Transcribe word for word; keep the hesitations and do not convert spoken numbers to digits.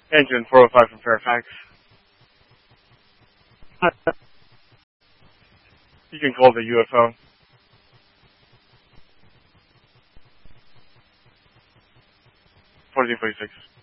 Engine four oh five from Fairfax. You can call the U F O. fourteen forty-six.